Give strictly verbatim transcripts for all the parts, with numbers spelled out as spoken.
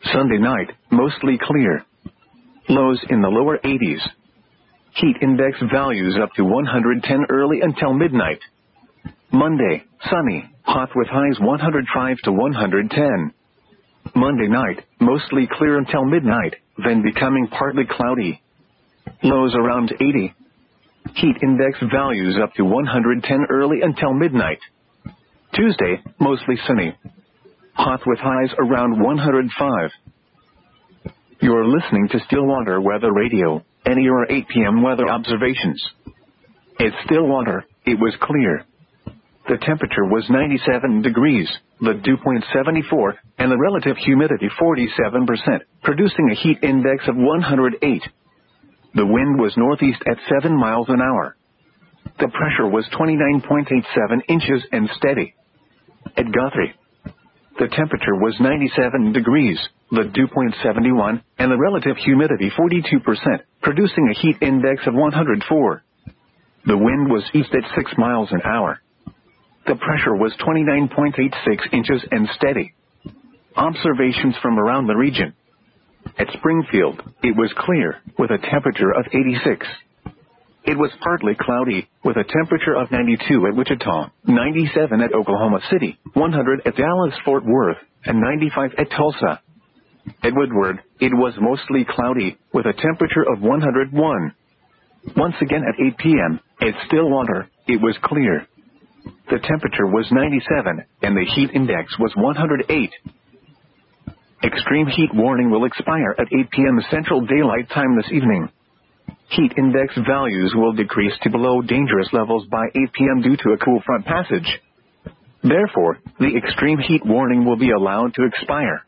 Sunday night, mostly clear. Lows in the lower eighties. Heat index values up to one hundred ten early until midnight. Monday, sunny, hot with highs one hundred five to one hundred ten. Monday night, mostly clear until midnight, then becoming partly cloudy. Lows around eighty. Heat index values up to one hundred ten early until midnight. Tuesday, mostly sunny. Hot with highs around one hundred five. You're listening to Stillwater Weather Radio, N E R eight p m weather observations. At Stillwater, it was clear. The temperature was ninety-seven degrees, the dew point seventy-four, and the relative humidity forty-seven percent, producing a heat index of one hundred eight. The wind was northeast at seven miles an hour. The pressure was twenty-nine point eight seven inches and steady. At Guthrie, the temperature was ninety-seven degrees, the dew point seventy-one, and the relative humidity forty-two percent, producing a heat index of one hundred four. The wind was east at six miles an hour. The pressure was twenty-nine point eight six inches and steady. Observations from around the region. At Springfield, it was clear, with a temperature of eighty-six. It was partly cloudy, with a temperature of ninety-two at Wichita, ninety-seven at Oklahoma City, one hundred at Dallas-Fort Worth, and ninety-five at Tulsa. At Woodward, it was mostly cloudy, with a temperature of one hundred one. Once again at eight p m, at Stillwater, it was clear. The temperature was ninety-seven, and the heat index was one hundred eight. Extreme heat warning will expire at eight p m Central Daylight Time this evening. Heat index values will decrease to below dangerous levels by eight p m due to a cool front passage. Therefore, the extreme heat warning will be allowed to expire.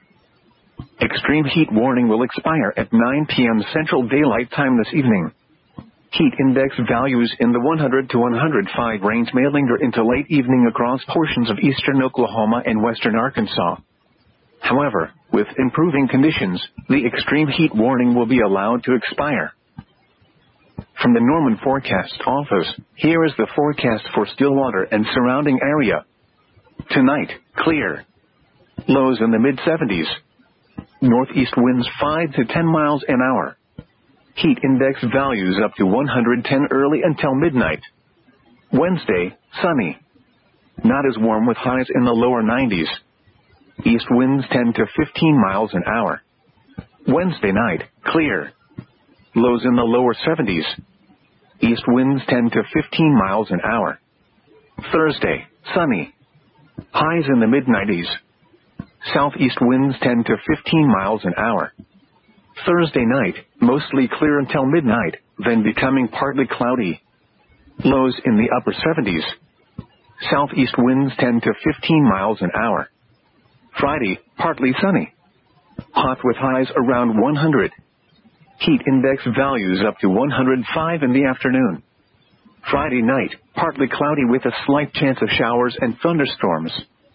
Extreme heat warning will expire at nine p m Central Daylight Time this evening. Heat index values in the one hundred to one hundred five range may linger into late evening across portions of eastern Oklahoma and western Arkansas. However, with improving conditions, the extreme heat warning will be allowed to expire. From the Norman Forecast Office, here is the forecast for Stillwater and surrounding area. Tonight, clear. Lows in the mid seventies. Northeast winds five to ten miles an hour. Heat index values up to one hundred ten early until midnight. Wednesday, sunny. Not as warm with highs in the lower nineties. East winds ten to fifteen miles an hour. Wednesday night, clear. Lows in the lower seventies. East winds ten to fifteen miles an hour. Thursday, sunny. Highs in the mid nineties. Southeast winds ten to fifteen miles an hour. Thursday night, mostly clear until midnight, then becoming partly cloudy. Lows in the upper seventies. Southeast winds ten to fifteen miles an hour. Friday, partly sunny. Hot with highs around one hundred. Heat index values up to one hundred five in the afternoon. Friday night, partly cloudy with a slight chance of showers and thunderstorms.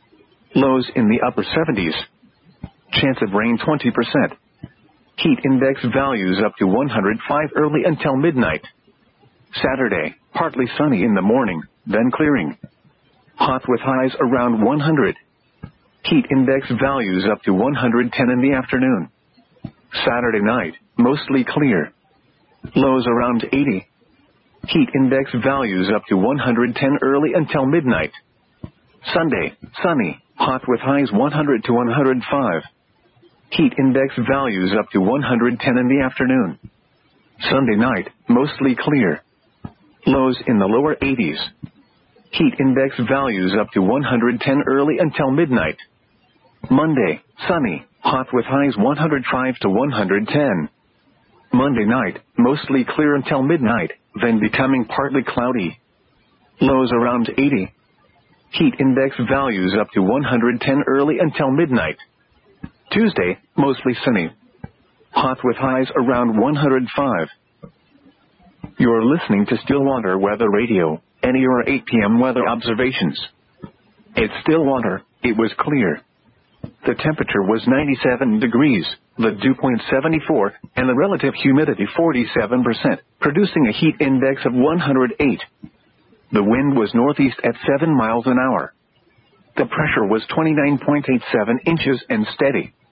Lows in the upper seventies. Chance of rain twenty percent. Heat index values up to one hundred five early until midnight. Saturday, partly sunny in the morning, then clearing. Hot with highs around one hundred. Heat index values up to one hundred ten in the afternoon. Saturday night, mostly clear. Lows around eighty. Heat index values up to one hundred ten early until midnight. Sunday, sunny, hot with highs one hundred to one hundred five. Heat index values up to one hundred ten in the afternoon. Sunday night, mostly clear. Lows in the lower eighties. Heat index values up to one hundred ten early until midnight. Monday, sunny, hot with highs one hundred five to one hundred ten. Monday night, mostly clear until midnight, then becoming partly cloudy. Lows around eighty. Heat index values up to one hundred ten early until midnight. Tuesday, mostly sunny. Hot with highs around one hundred five. You're listening to Stillwater Weather Radio, N E R eight p m weather observations. At Stillwater, it was clear. The temperature was ninety-seven degrees, the dew point seventy-four, and the relative humidity forty-seven percent, producing a heat index of one hundred eight. The wind was northeast at seven miles an hour. The pressure was twenty-nine point eight seven inches and steady.